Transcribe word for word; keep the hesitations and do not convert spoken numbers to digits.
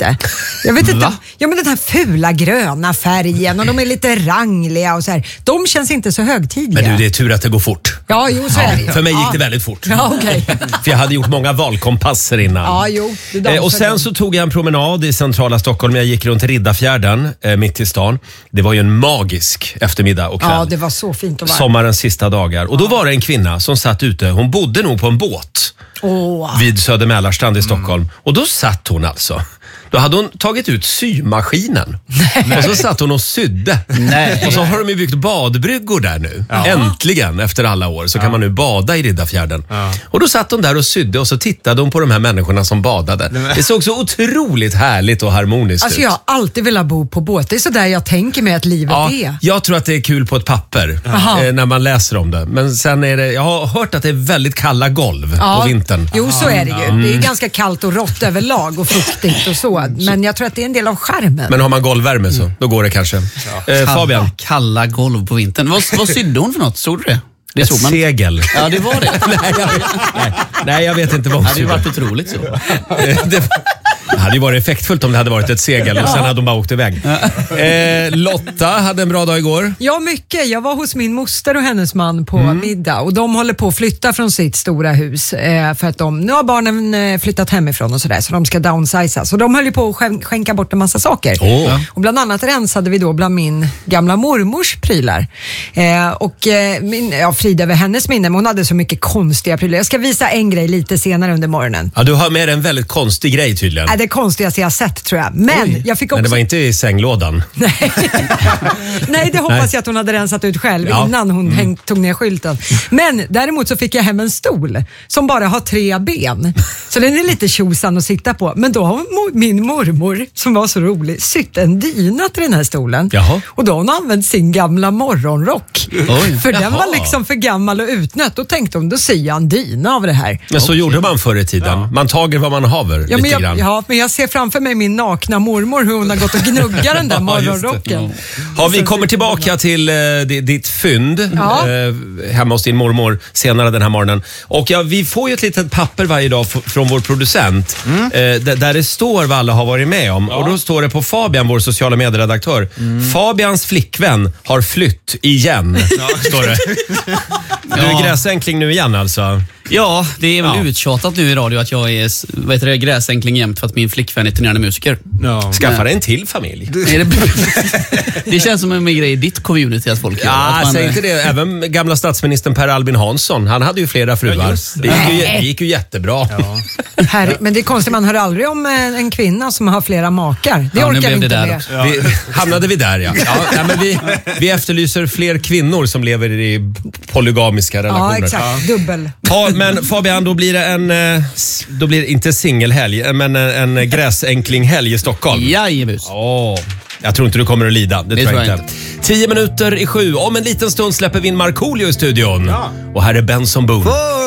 lite. Jag vet inte. Ja, men den här fula gröna färgen och de är lite rangliga och så här. De känns inte så högtidliga. Men du, det är tur att det går fort. Ja, jo, så är det. För mig gick ja. det väldigt fort. Ja, okay. För jag hade gjort många valkompasser innan. Ja, jo. Eh, och sen så tog jag en promenad i centrala Stockholm. Jag gick runt Riddarfjärden eh, mitt i stan. Det var ju en magisk eftermiddag och kväll. Ja, det var så fint att vara. Sommarens sista dagar. Och då var det en kvinna som satt ute. Hon bodde nog på en båt. Oh. Vid Söder Mälarstrand i Stockholm. Mm. Och då satt hon alltså. Då hade hon tagit ut symaskinen. Nej. Och så satt hon och sydde. Nej. Och så har de ju byggt badbryggor där nu. Ja. Äntligen, efter alla år, så kan ja. man nu bada i Riddarfjärden. Ja. Och då satt hon där och sydde och så tittade hon på de här människorna som badade. Nej. Det såg så otroligt härligt och harmoniskt alltså, ut. Alltså jag har alltid velat bo på båt. Det är så där jag tänker mig att livet ja, är. Jag tror att det är kul på ett papper eh, när man läser om det. Men sen är det, jag har hört att det är väldigt kalla golv ja. på vintern. Jo, så är det ju. Mm. Det är ganska kallt och rått överlag och fuktigt och så. Men jag tror att det är en del av skärmen. Men har man golvvärme så, då går det kanske. Ja. Eh, Fabian? Kalla golv på vintern. Vad, vad sydde hon för något? Såg du det? Det Ett såg man. segel. Ja, det var det. nej, jag vet, nej, nej, jag vet inte vad hon sydde. Det hade ju varit otroligt så. det, det hade ju varit effektfullt om det hade varit ett segel och sen hade de bara åkt iväg. Eh, Lotta hade en bra dag igår. Ja, mycket. Jag var hos min moster och hennes man på mm. middag och de håller på att flytta från sitt stora hus eh, för att de, nu har barnen eh, flyttat hemifrån och sådär så de ska downsiza. Så de höll ju på att skän- skänka bort en massa saker. Oh. Och bland annat rensade vi då bland min gamla mormors prylar. Eh, och eh, min, ja, Frida över hennes minne, men hon hade så mycket konstiga prylar. Jag ska visa en grej lite senare under morgonen. Ja, du har med en väldigt konstig grej tydligen. Äh, det konstigaste jag sett tror jag. Men Oj. jag fick också... Men det var inte i sänglådan. Nej. Nej, det hoppas Nej. jag att hon hade rensat ut själv ja. innan hon mm. häng, tog ner skylten. Men däremot så fick jag hem en stol som bara har tre ben. Så den är lite tjosan att sitta på. Men då har min mormor, som var så rolig, sytt en dyna till den här stolen. Jaha. Och då har hon använt sin gamla morgonrock. Oj. För Jaha. den var liksom för gammal och utnött. Då tänkte hon, då syr jag en dyna av det här. Men så okay. gjorde man förr i tiden. Ja. Man tager vad man haver ja, lite men jag, grann. Ja, men jag ser framför mig min nakna mormor, hur hon har gått och gnuggat den där morgonrocken. Ja, vi kommer tillbaka till eh, ditt fynd ja. eh, hemma hos din mormor senare den här morgonen. Och ja, vi får ju ett litet papper varje dag f- från vår producent mm. eh, d- där det står vad alla har varit med om. Ja. Och då står det på Fabian, vår sociala medieredaktör. Mm. Fabians flickvän har flytt igen, ja. står det. Du är gräsänkling nu igen alltså? Ja, det är väl ja. uttjatat nu i radio att jag är vad heter det, gräsänkling jämt för att min flickvän är turnerande musiker. Ja. Skaffa dig en till familj. Det, det känns som en grej i ditt community att folk ja, gör. Att man, säg inte det. Även gamla statsministern Per Albin Hansson, han hade ju flera fruar. Ja, det. Det, gick ju, det gick ju jättebra. Ja. Här, men det är konstigt, man hör aldrig om en kvinna som har flera makar. Det ja, orkar vi inte det med. Ja. Vi, hamnade vi där, ja. ja, ja men vi, vi efterlyser fler kvinnor som lever i polygamiska relationer. Ja, exakt. Ja. Dubbel. Ja, men Fabian, då blir det en, då blir det inte singelhelg, men en, en gräsänkling-helg i Stockholm. Jajebus. Åh, jag tror inte du kommer att lida. Det, det tror jag inte. inte. Tio minuter i sju. Om en liten stund släpper vi in Markoolio i studion. Ja. Och här är Benson Boone.